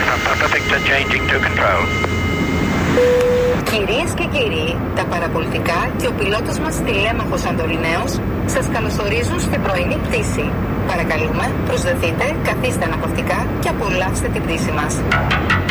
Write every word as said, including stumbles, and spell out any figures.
Papa Victor changing to control. Κυρίες και κύριοι, τα παραπολιτικά και ο πιλότος μας τηλέμαχος Σαντοριναίος σας καλωσορίζουν στην πρωινή πτήση. Παρακαλούμε, προσδεθείτε, καθίστε αναπαυτικά και απολαύστε την πτήση μας.